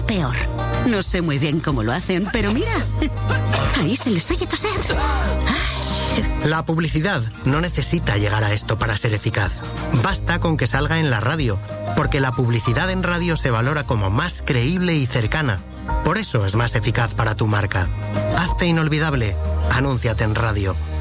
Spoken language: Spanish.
peor. No sé muy bien cómo lo hacen, pero mira, ahí se les oye toser. La publicidad no necesita llegar a esto para ser eficaz. Basta con que salga en la radio, porque la publicidad en radio se valora como más creíble y cercana. Por eso es más eficaz para tu marca. Hazte inolvidable. Anúnciate en radio.